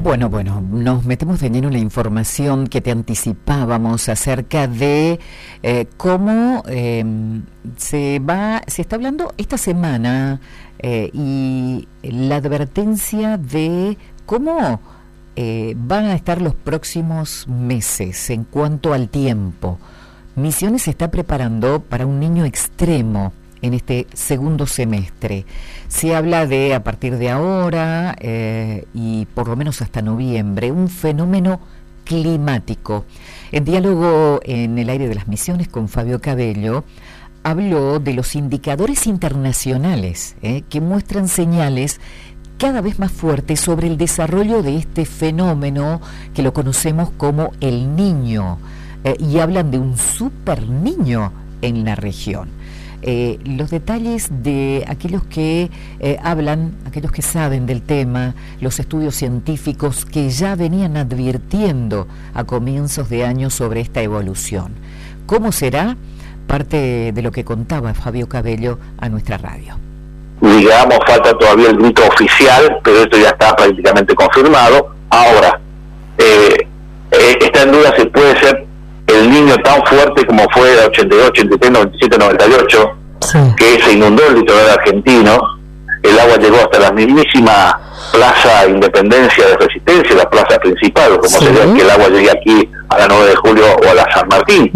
Bueno, nos metemos de lleno en la información que te anticipábamos acerca de cómo se está hablando esta semana y la advertencia de cómo van a estar los próximos meses en cuanto al tiempo. Misiones se está preparando para un niño extremo en este segundo semestre. Se habla de, a partir de ahora y por lo menos hasta noviembre, un fenómeno climático. En diálogo en el aire de las Misiones con Fabio Cabello, habló de los indicadores internacionales que muestran señales cada vez más fuertes sobre el desarrollo de este fenómeno que lo conocemos como el Niño, y hablan de un super niño en la región. Los detalles de aquellos que hablan, aquellos que saben del tema, los estudios científicos que ya venían advirtiendo a comienzos de año sobre esta evolución. ¿Cómo será? Parte de lo que contaba Fabio Cabello a nuestra radio. Digamos, falta todavía el grito oficial, pero esto ya está prácticamente confirmado. Ahora, está en duda si puede ser el Niño tan fuerte como fue el 82, 83, 97, 98, sí, que se inundó el litoral argentino. El agua llegó hasta la mismísima Plaza Independencia de Resistencia, la plaza principal, como sí, sería que el agua llegue aquí a la 9 de julio o a la San Martín.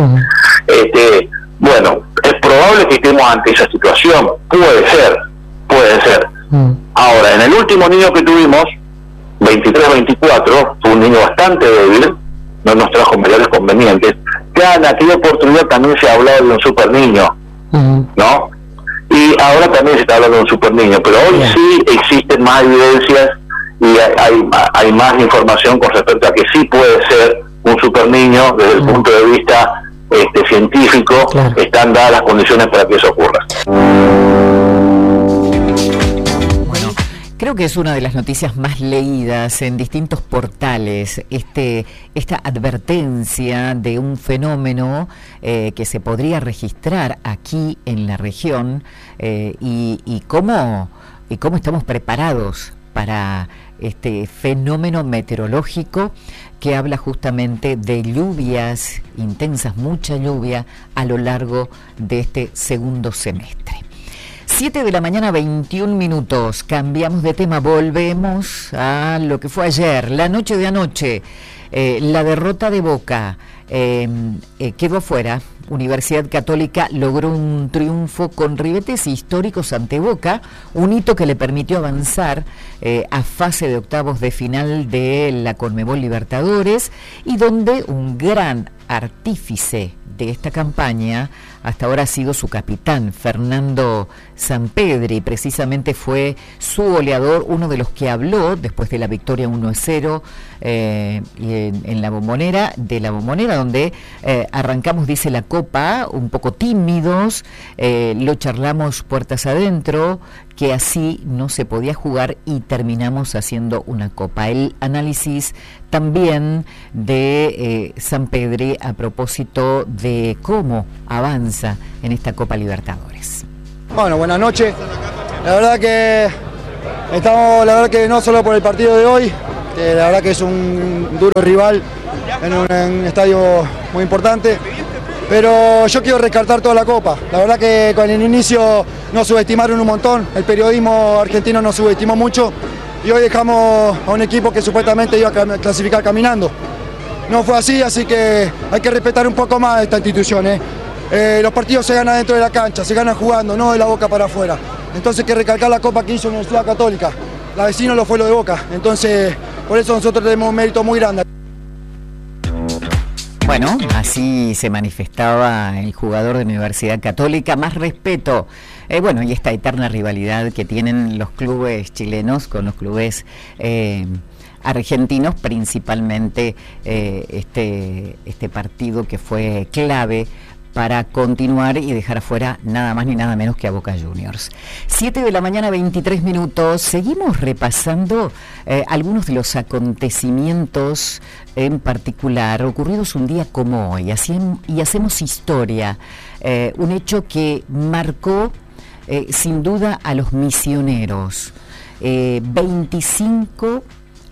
Bueno, es probable que estemos ante esa situación, puede ser. Ahora, en el último niño que tuvimos, 23-24, fue un niño bastante débil, no nos trajo mayores convenientes. Ya en aquella oportunidad también se ha hablado de un super niño, ¿no? Y ahora también se está hablando de un super niño, pero hoy sí existen más evidencias y hay más información con respecto a que sí puede ser un super niño desde el punto de vista científico. Están dadas las condiciones para que eso ocurra. Creo que es una de las noticias más leídas en distintos portales, esta advertencia de un fenómeno que se podría registrar aquí en la región, y cómo estamos preparados para este fenómeno meteorológico que habla justamente de lluvias intensas, mucha lluvia a lo largo de este segundo semestre. 7 de la mañana, 21 minutos. Cambiamos de tema, volvemos a lo que fue ayer, la noche de anoche. La derrota de Boca quedó afuera. Universidad Católica logró un triunfo con ribetes históricos ante Boca, un hito que le permitió avanzar a fase de octavos de final de la Conmebol Libertadores, y donde un gran artífice de esta campaña hasta ahora ha sido su capitán, Fernando Sampedri. Precisamente fue su goleador, uno de los que habló después de la victoria 1-0 en la Bombonera, donde arrancamos, dice, la Copa un poco tímidos, lo charlamos puertas adentro, que así no se podía jugar, y terminamos haciendo una Copa. El análisis también de Sampedri a propósito de cómo avanza en esta Copa Libertadores. Bueno, buenas noches. La verdad que no solo por el partido de hoy, que la verdad que es un duro rival en un estadio muy importante, pero yo quiero rescatar toda la Copa. La verdad que con el inicio nos subestimaron un montón, el periodismo argentino nos subestimó mucho, y hoy dejamos a un equipo que supuestamente iba a clasificar caminando. No fue así que hay que respetar un poco más esta institución. Los partidos se ganan dentro de la cancha, se ganan jugando, no de la boca para afuera. Entonces hay que recalcar la Copa que hizo la Universidad Católica. La vecina lo fue lo de Boca, entonces por eso nosotros tenemos un mérito muy grande. Bueno, así se manifestaba el jugador de Universidad Católica. Más respeto, y esta eterna rivalidad que tienen los clubes chilenos con los clubes argentinos, principalmente este partido que fue clave para continuar y dejar afuera nada más ni nada menos que a Boca Juniors. 7 de la mañana, 23 minutos. Seguimos repasando algunos de los acontecimientos en particular ocurridos un día como hoy, y hacemos historia. Un hecho que marcó sin duda a los misioneros. 25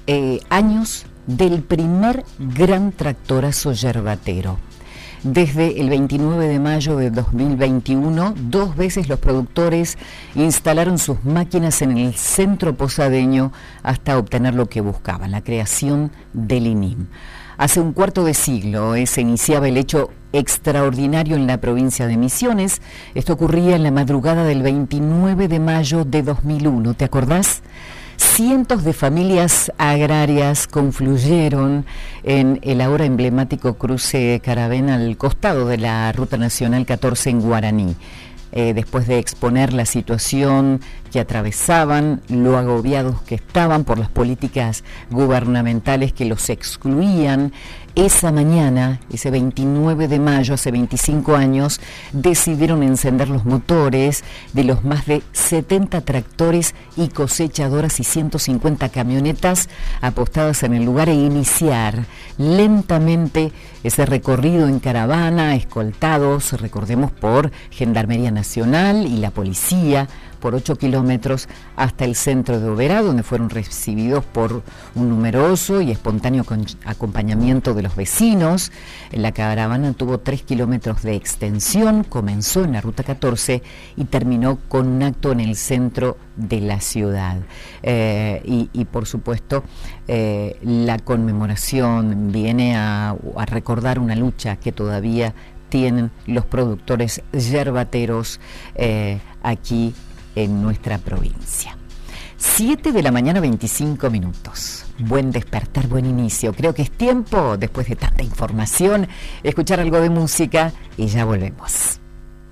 años del primer gran tractorazo yerbatero. Desde el 29 de mayo de 2021, 2 veces los productores instalaron sus máquinas en el centro posadeño hasta obtener lo que buscaban, la creación del INIM. Hace un cuarto de siglo se iniciaba el hecho extraordinario en la provincia de Misiones. Esto ocurría en la madrugada del 29 de mayo de 2001, ¿te acordás? Cientos de familias agrarias confluyeron en el ahora emblemático cruce Caravena al costado de la Ruta Nacional 14 en Guaraní. Después de exponer la situación que atravesaban, lo agobiados que estaban por las políticas gubernamentales que los excluían, esa mañana, ese 29 de mayo, hace 25 años, decidieron encender los motores de los más de 70 tractores y cosechadoras y 150 camionetas apostadas en el lugar e iniciar lentamente ese recorrido en caravana, escoltados, recordemos, por Gendarmería Nacional y la policía, por 8 kilómetros hasta el centro de Oberá, donde fueron recibidos por un numeroso y espontáneo acompañamiento de los vecinos. La caravana tuvo 3 kilómetros de extensión, comenzó en la Ruta 14 y terminó con un acto en el centro de la ciudad. Y por supuesto, la conmemoración viene a recordar una lucha que todavía tienen los productores yerbateros aquí en nuestra provincia. 7 de la mañana, 25 minutos. Buen despertar, buen inicio. Creo que es tiempo, después de tanta información, escuchar algo de música y ya volvemos.